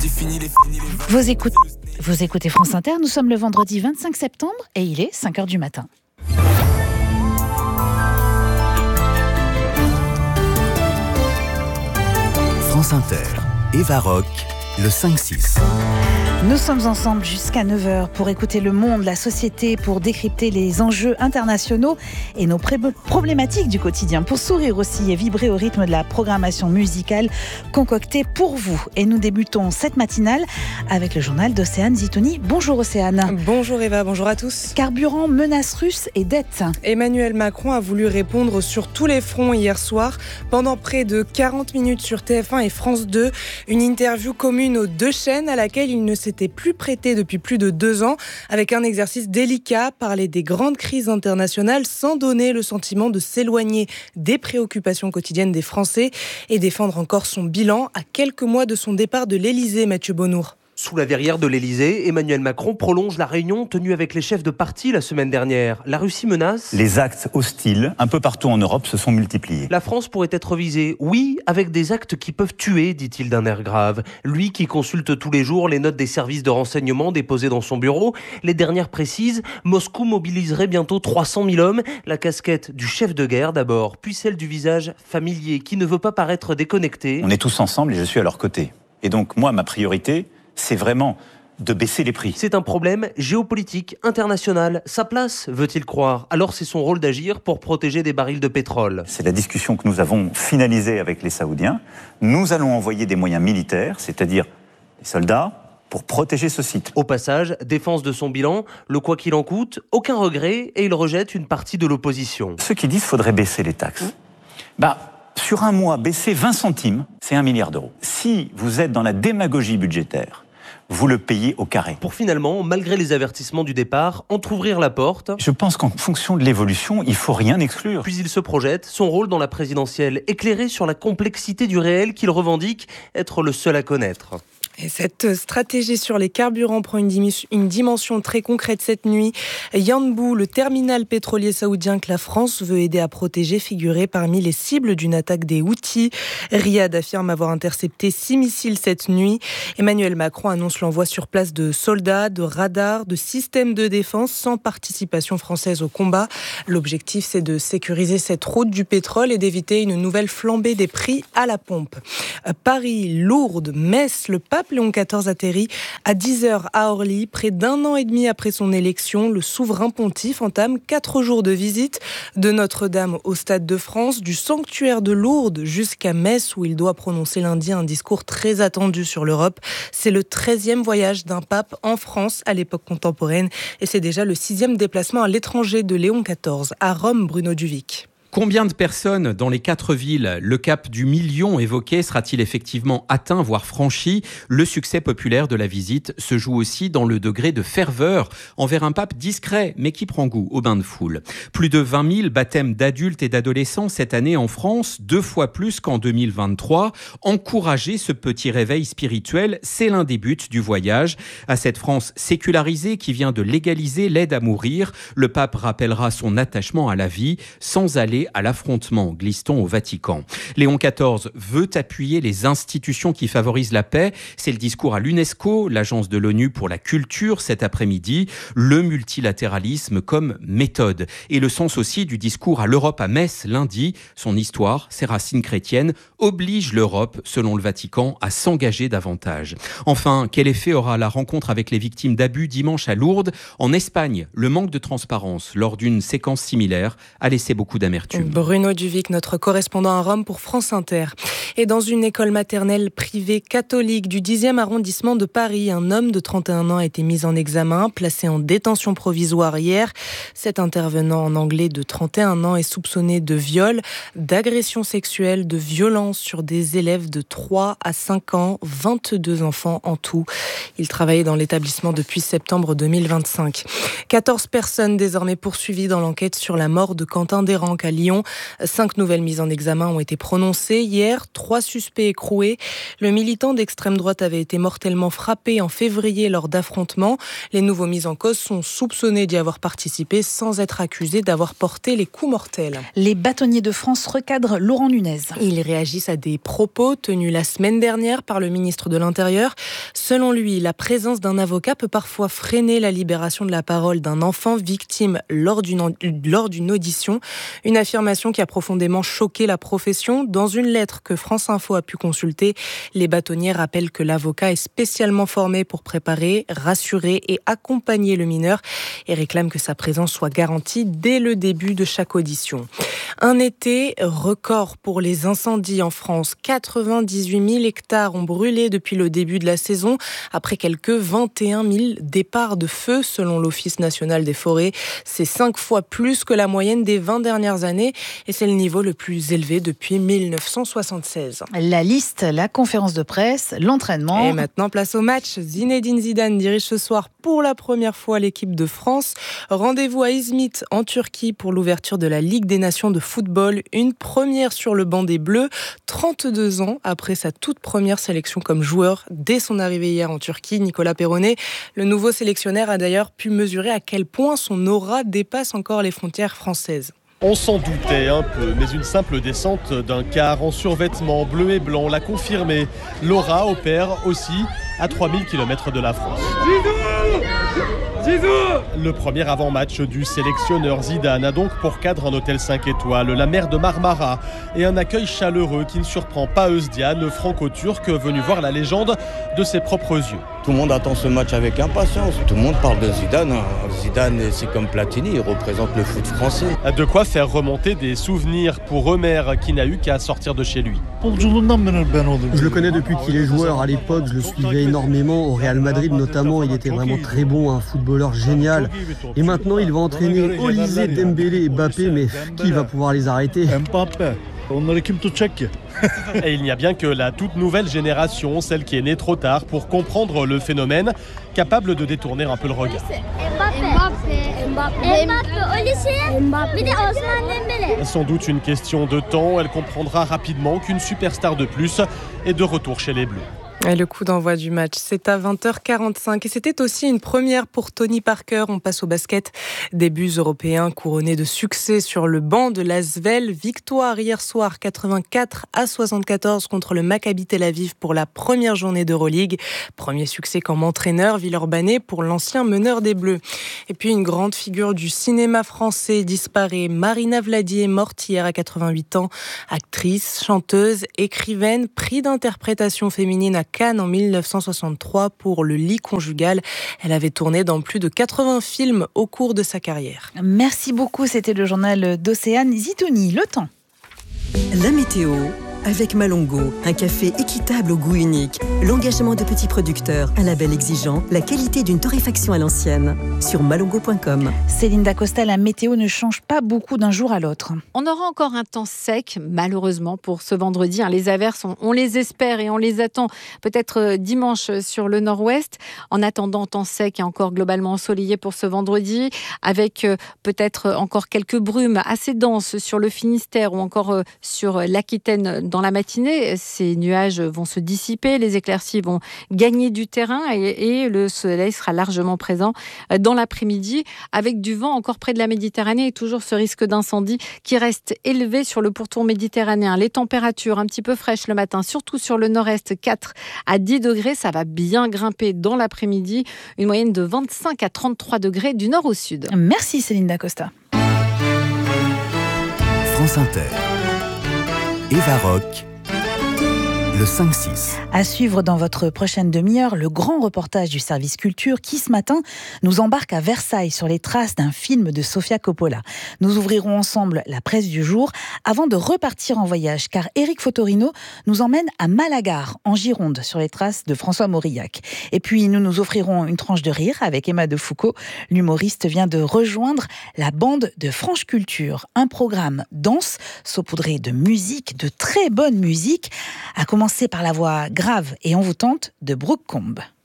Vous écoutez France Inter, nous sommes le vendredi 25 septembre et il est 5h du matin. France Inter, Eva Rock, le 5-6. Nous sommes ensemble jusqu'à 9h pour écouter le monde, la société, pour décrypter les enjeux internationaux et nos problématiques du quotidien, pour sourire aussi et vibrer au rythme de la programmation musicale concoctée pour vous. Et nous débutons cette matinale avec le journal d'Océane Zitouni. Bonjour Océane. Bonjour Eva, bonjour à tous. Carburant, menaces russes et dettes. Emmanuel Macron a voulu répondre sur tous les fronts hier soir, pendant près de 40 minutes sur TF1 et France 2. Une interview commune aux deux chaînes à laquelle il ne s'était plus prêté depuis plus de 2 ans, avec un exercice délicat, parler des grandes crises internationales sans donner le sentiment de s'éloigner des préoccupations quotidiennes des Français et défendre encore son bilan à quelques mois de son départ de l'Élysée, Mathieu Bonnour. Sous la verrière de l'Élysée, Emmanuel Macron prolonge la réunion tenue avec les chefs de parti la semaine dernière. La Russie menace. Les actes hostiles, un peu partout en Europe, se sont multipliés. La France pourrait être visée, oui, avec des actes qui peuvent tuer, dit-il d'un air grave. Lui qui consulte tous les jours les notes des services de renseignement déposées dans son bureau, les dernières précisent, Moscou mobiliserait bientôt 300 000 hommes. La casquette du chef de guerre d'abord, puis celle du visage familier qui ne veut pas paraître déconnecté. On est tous ensemble et je suis à leur côté. Et donc moi, ma priorité, c'est vraiment de baisser les prix. C'est un problème géopolitique, international. Sa place, veut-il croire. Alors c'est son rôle d'agir pour protéger des barils de pétrole. C'est la discussion que nous avons finalisée avec les Saoudiens. Nous allons envoyer des moyens militaires, c'est-à-dire des soldats, pour protéger ce site. Au passage, défense de son bilan, le quoi qu'il en coûte, aucun regret, et il rejette une partie de l'opposition. Ceux qui disent qu'il faudrait baisser les taxes, sur un mois, baisser 20 centimes, c'est 1 milliard d'euros. Si vous êtes dans la démagogie budgétaire, vous le payez au carré. Pour finalement, malgré les avertissements du départ, entrouvrir la porte. Je pense qu'en fonction de l'évolution, il ne faut rien exclure. Puis il se projette, son rôle dans la présidentielle, éclairé sur la complexité du réel qu'il revendique être le seul à connaître. Et cette stratégie sur les carburants prend une dimension très concrète cette nuit. Yanbu, le terminal pétrolier saoudien que la France veut aider à protéger, figurait parmi les cibles d'une attaque des Houthis. Riyad affirme avoir intercepté 6 missiles cette nuit. Emmanuel Macron annonce l'envoi sur place de soldats, de radars, de systèmes de défense sans participation française au combat. L'objectif, c'est de sécuriser cette route du pétrole et d'éviter une nouvelle flambée des prix à la pompe. Paris, Lourdes, Metz, le pape Léon XIV atterrit à 10h à Orly. Près d'1 an et demi après son élection, le souverain pontife entame 4 jours de visite de Notre-Dame au Stade de France, du sanctuaire de Lourdes jusqu'à Metz où il doit prononcer lundi un discours très attendu sur l'Europe. C'est le 13e voyage d'un pape en France à l'époque contemporaine et c'est déjà le 6e déplacement à l'étranger de Léon XIV. À Rome, Bruno Duvic. Combien de personnes dans les 4 villes, le cap du million évoqué sera-t-il effectivement atteint, voire franchi ? Le succès populaire de la visite se joue aussi dans le degré de ferveur envers un pape discret, mais qui prend goût au bain de foule. Plus de 20 000 baptêmes d'adultes et d'adolescents cette année en France, 2 fois plus qu'en 2023. Encourager ce petit réveil spirituel, c'est l'un des buts du voyage. À cette France sécularisée qui vient de légaliser l'aide à mourir, le pape rappellera son attachement à la vie sans aller à l'affrontement, glisse-t-on au Vatican. Léon XIV veut appuyer les institutions qui favorisent la paix. C'est le discours à l'UNESCO, l'agence de l'ONU pour la culture cet après-midi. Le multilatéralisme comme méthode. Et le sens aussi du discours à l'Europe à Metz lundi. Son histoire, ses racines chrétiennes, oblige l'Europe, selon le Vatican, à s'engager davantage. Enfin, quel effet aura la rencontre avec les victimes d'abus dimanche à Lourdes ? En Espagne, le manque de transparence lors d'une séquence similaire a laissé beaucoup d'amertume. Bruno Duvic, notre correspondant à Rome pour France Inter. Et dans une école maternelle privée catholique du 10e arrondissement de Paris, un homme de 31 ans a été mis en examen, placé en détention provisoire hier. Cet intervenant en anglais de 31 ans est soupçonné de viol, d'agression sexuelle, de violence sur des élèves de 3 à 5 ans, 22 enfants en tout. Il travaillait dans l'établissement depuis septembre 2025. 14 personnes désormais poursuivies dans l'enquête sur la mort de Quentin Desranques à Lyon. 5 nouvelles mises en examen ont été prononcées hier, 3 suspects écroués. Le militant d'extrême droite avait été mortellement frappé en février lors d'affrontements. Les nouveaux mis en cause sont soupçonnés d'y avoir participé sans être accusés d'avoir porté les coups mortels. Les bâtonniers de France recadrent Laurent Nunez. Ils réagissent à des propos tenus la semaine dernière par le ministre de l'Intérieur. Selon lui, la présence d'un avocat peut parfois freiner la libération de la parole d'un enfant victime lors d'une audition. Une affirmation qui a profondément choqué la profession. Dans une lettre que France Info a pu consulter, les bâtonniers rappellent que l'avocat est spécialement formé pour préparer, rassurer et accompagner le mineur et réclament que sa présence soit garantie dès le début de chaque audition. Un été record pour les incendies en France. 98 000 hectares ont brûlé depuis le début de la saison, après quelques 21 000 départs de feu selon l'Office national des forêts. C'est 5 fois plus que la moyenne des 20 dernières années et c'est le niveau le plus élevé depuis 1976. La liste, la conférence de presse, l'entraînement. Et maintenant, place au match. Zinedine Zidane dirige ce soir pour la première fois l'équipe de France. Rendez-vous à Izmit en Turquie pour l'ouverture de la Ligue des Nations de football. Une première sur le banc des Bleus, 32 ans après sa toute première sélection comme joueur dès son arrivée hier en Turquie. Nicolas Perronnet, le nouveau sélectionneur, a d'ailleurs pu mesurer à quel point son aura dépasse encore les frontières françaises. On s'en doutait un peu, mais une simple descente d'un car en survêtement bleu et blanc l'a confirmé. L'aura opère aussi à 3000 km de la France. Le premier avant-match du sélectionneur Zidane a donc pour cadre un hôtel 5 étoiles, la mer de Marmara et un accueil chaleureux qui ne surprend pas Özcan, franco-turc venu voir la légende de ses propres yeux. Tout le monde attend ce match avec impatience. Tout le monde parle de Zidane. Zidane, c'est comme Platini, il représente le foot français. De quoi faire remonter des souvenirs pour Ömer qui n'a eu qu'à sortir de chez lui. Je le connais depuis qu'il est joueur. À l'époque, je le suivais énormément. Au Real Madrid notamment, il était vraiment très bon, un footballeur génial. Et maintenant, il va entraîner Olise, Dembélé et Mbappé, mais qui va pouvoir les arrêter ? Et il n'y a bien que la toute nouvelle génération, celle qui est née trop tard pour comprendre le phénomène, capable de détourner un peu le regard. Sans doute une question de temps, elle comprendra rapidement qu'une superstar de plus est de retour chez les Bleus. Et le coup d'envoi du match, c'est à 20h45 et c'était aussi une première pour Tony Parker. On passe au basket. Débuts européens couronnés de succès sur le banc de l'Asvel. Victoire hier soir 84-74 contre le Maccabi Tel Aviv pour la première journée d'Euroleague. Premier succès comme entraîneur Villeurbanais pour l'ancien meneur des Bleus. Et puis une grande figure du cinéma français disparaît. Marina Vladi est morte hier à 88 ans. Actrice, chanteuse, écrivaine, prix d'interprétation féminine à Cannes en 1963 pour Le lit conjugal. Elle avait tourné dans plus de 80 films au cours de sa carrière. Merci beaucoup, c'était le journal d'Océane Zitouni. Le temps. La météo avec Malongo, un café équitable au goût unique, l'engagement de petits producteurs, un label exigeant, la qualité d'une torréfaction à l'ancienne. Sur malongo.com. Céline Dacosta, la météo ne change pas beaucoup d'un jour à l'autre. On aura encore un temps sec, malheureusement, pour ce vendredi. Les averses, on les espère et on les attend peut-être dimanche sur le nord-ouest. En attendant, temps sec et encore globalement ensoleillé pour ce vendredi, avec peut-être encore quelques brumes assez denses sur le Finistère ou encore sur l'Aquitaine dans la matinée. Ces nuages vont se dissiper, les éclaircies vont gagner du terrain et le soleil sera largement présent dans l'après-midi avec du vent encore près de la Méditerranée et toujours ce risque d'incendie qui reste élevé sur le pourtour méditerranéen. Les températures un petit peu fraîches le matin, surtout sur le nord-est, 4 à 10 degrés. Ça va bien grimper dans l'après-midi. Une moyenne de 25 à 33 degrés du nord au sud. Merci Céline Dacosta. France Inter. Eva Rock, le 5-6. À suivre dans votre prochaine demi-heure, le grand reportage du service culture qui, ce matin, nous embarque à Versailles sur les traces d'un film de Sofia Coppola. Nous ouvrirons ensemble la presse du jour avant de repartir en voyage, car Éric Fotorino nous emmène à Malagar, en Gironde, sur les traces de François Mauriac. Et puis, nous nous offrirons une tranche de rire avec Emma Defoucault. L'humoriste vient de rejoindre la bande de France Culture. Un programme dense, saupoudré de musique, de très bonne musique, à commencer par la voix grave et envoûtante de Brooke Combe.